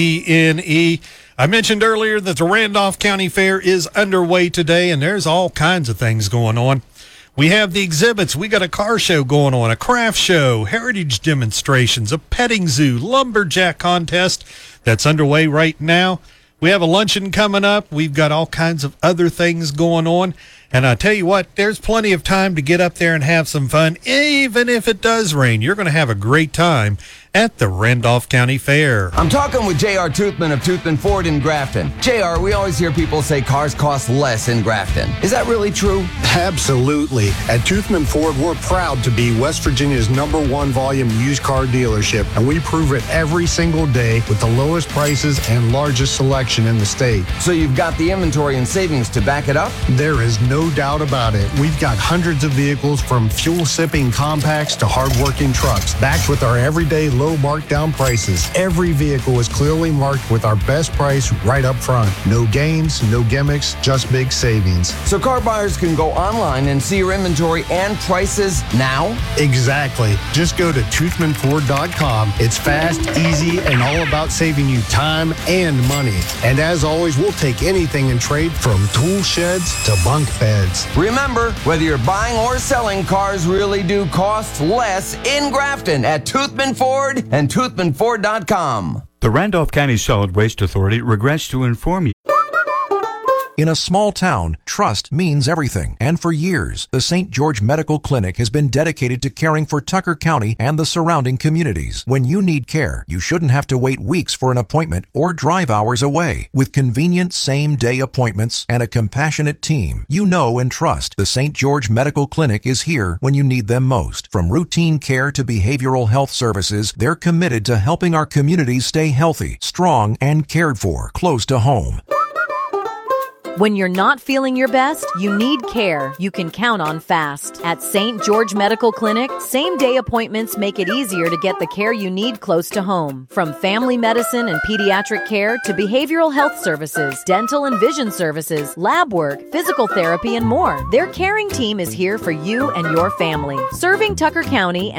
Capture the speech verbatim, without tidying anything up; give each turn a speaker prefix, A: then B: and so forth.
A: E N E. I mentioned earlier that the Randolph County Fair is underway today, and there's all kinds of things going on. We have the exhibits. We got a car show going on, a craft show, heritage demonstrations, a petting zoo, lumberjack contest that's underway right now. We have a luncheon coming up. We've got all kinds of other things going on. And I tell you what, there's plenty of time to get up there and have some fun. Even if it does rain, you're going to have a great time at the Randolph County Fair.
B: I'm talking with J R. Toothman of Toothman Ford in Grafton. J R, we always hear people say cars cost less in Grafton. Is that really true?
C: Absolutely. At Toothman Ford, we're proud to be West Virginia's number one volume used car dealership, and we prove it every single day with the lowest prices and largest selection in the state.
B: So you've got the inventory and savings to back it up?
C: There is no doubt about it. We've got hundreds of vehicles from fuel-sipping compacts to hard-working trucks, backed with our everyday low markdown prices. Every vehicle is clearly marked with our best price right up front. No games, no gimmicks, just big savings.
B: So car buyers can go online and see your inventory and prices now?
C: Exactly. Just go to toothman ford dot com. It's fast, easy, and all about saving you time and money. And as always, we'll take anything in trade from tool sheds to bunk beds.
B: Remember, whether you're buying or selling, cars really do cost less in Grafton at Toothman Ford and toothman ford dot com.
D: The Randolph County Solid Waste Authority regrets to inform you.
E: In a small town, trust means everything. And for years, the Saint George Medical Clinic has been dedicated to caring for Tucker County and the surrounding communities. When you need care, you shouldn't have to wait weeks for an appointment or drive hours away. With convenient same-day appointments and a compassionate team, you know and trust the Saint George Medical Clinic is here when you need them most. From routine care to behavioral health services, they're committed to helping our communities stay healthy, strong, and cared for close to home.
F: When you're not feeling your best, you need care you can count on fast. At Saint George Medical Clinic, same-day appointments make it easier to get the care you need close to home. From family medicine and pediatric care to behavioral health services, dental and vision services, lab work, physical therapy, and more. Their caring team is here for you and your family, serving Tucker County